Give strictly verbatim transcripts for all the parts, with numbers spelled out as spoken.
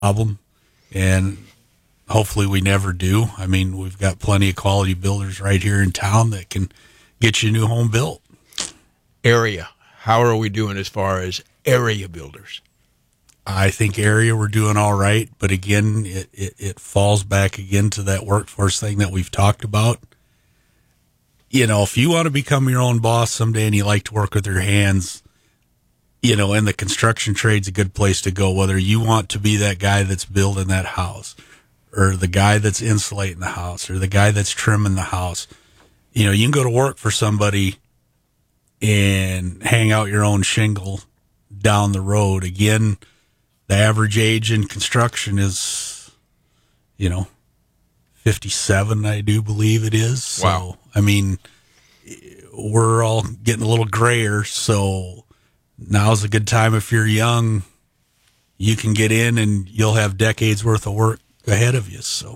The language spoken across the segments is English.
problem, and hopefully we never do. I mean, we've got plenty of quality builders right here in town that can get you a new home built. Area. How are we doing as far as area builders? I think area we're doing all right, but again, it, it, it falls back again to that workforce thing that we've talked about. You know, if you want to become your own boss someday and you like to work with your hands, you know, and the construction trade's a good place to go, whether you want to be that guy that's building that house or the guy that's insulating the house or the guy that's trimming the house. You know, you can go to work for somebody and hang out your own shingle down the road. Again, the average age in construction is, you know, fifty-seven, I do believe it is. Wow. So, I mean, we're all getting a little grayer, so now's a good time. If you're young, you can get in and you'll have decades worth of work ahead of you. So,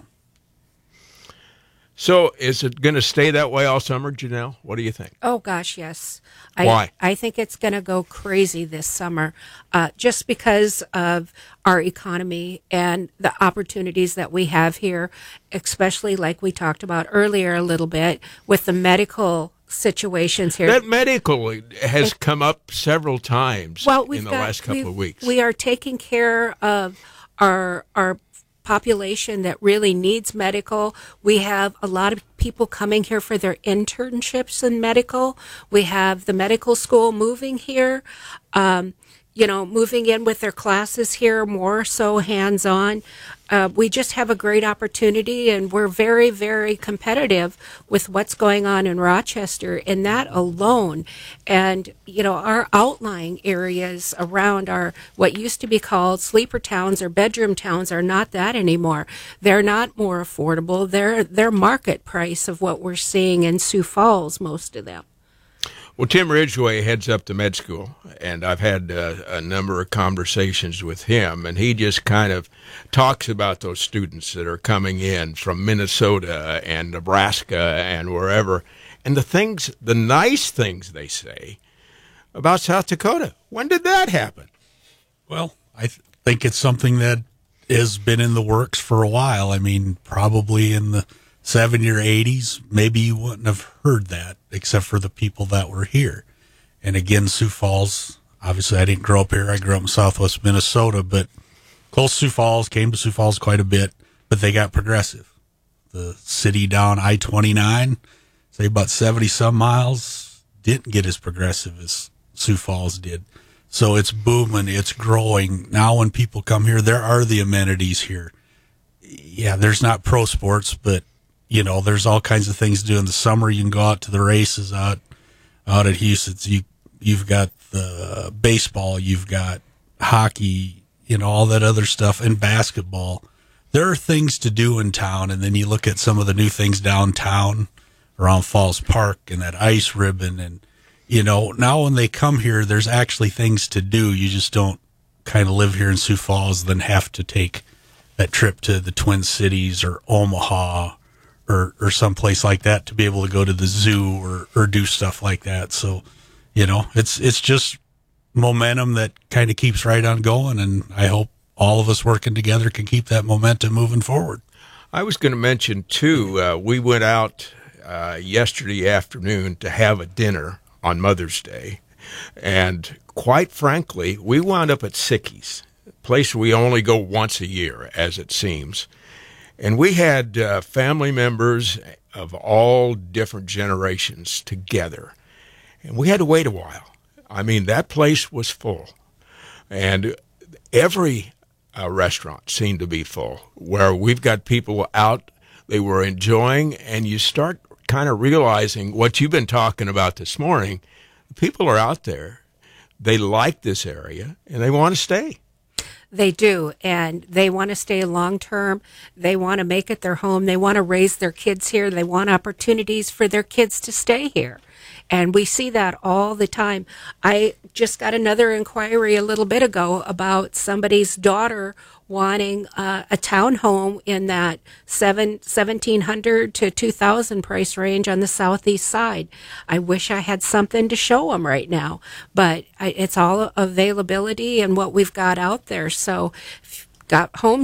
so is it going to stay that way all summer, Janelle? What do you think? Oh, gosh, yes. I, Why? I think it's going to go crazy this summer uh, just because of our economy and the opportunities that we have here, especially like we talked about earlier a little bit with the medical situations here. That medical has it, come up several times well, we've in the got, last couple of weeks. We are taking care of our our population that really needs medical. We have a lot of people coming here for their internships in medical. We have the medical school moving here, um, you know, moving in with their classes here, more so hands-on. Uh, we just have a great opportunity, and we're very, very competitive with what's going on in Rochester in that alone. And, you know, our outlying areas around our, what used to be called sleeper towns or bedroom towns are not that anymore. They're not more affordable. They're, they're market price of what we're seeing in Sioux Falls, most of them. Well, Tim Ridgway heads up to med school, and I've had uh, a number of conversations with him, and he just kind of talks about those students that are coming in from Minnesota and Nebraska and wherever, and the things, the nice things they say about South Dakota. When did that happen? Well, I th- think it's something that has been in the works for a while. I mean, probably in the seventies or eighties, maybe you wouldn't have heard that except for the people that were here. And again, Sioux Falls, obviously I didn't grow up here. I grew up in southwest Minnesota, but close to Sioux Falls, came to Sioux Falls quite a bit, but they got progressive. The city down I twenty-nine, say about seventy some miles, didn't get as progressive as Sioux Falls did. So it's booming, it's growing. Now when people come here, there are the amenities here. Yeah, there's not pro sports, but you know, there's all kinds of things to do in the summer. You can go out to the races out out at Houston's. You you've got the baseball, you've got hockey, you know, all that other stuff, and basketball. There are things to do in town, and then you look at some of the new things downtown around Falls Park and that ice ribbon, and you know, now when they come here, there's actually things to do. You just don't kind of live here in Sioux Falls, then have to take that trip to the Twin Cities or Omaha or or someplace like that to be able to go to the zoo or, or do stuff like that. So, you know, it's it's just momentum that kind of keeps right on going, and I hope all of us working together can keep that momentum moving forward. I was going to mention, too, uh, we went out uh, yesterday afternoon to have a dinner on Mother's Day, and quite frankly, we wound up at Sicky's, a place we only go once a year, as it seems. And we had uh, family members of all different generations together. And we had to wait a while. I mean, that place was full. And every uh, restaurant seemed to be full, where we've got people out, they were enjoying, and you start kind of realizing what you've been talking about this morning. People are out there. They like this area, and they want to stay. They do, and they want to stay long term. They want to make it their home. They want to raise their kids here. They want opportunities for their kids to stay here. And we see that all the time. I just got another inquiry a little bit ago about somebody's daughter wanting uh, a townhome in that seven, seventeen hundred to two thousand price range on the southeast side. I wish I had something to show them right now, but I, it's all availability and what we've got out there. So got home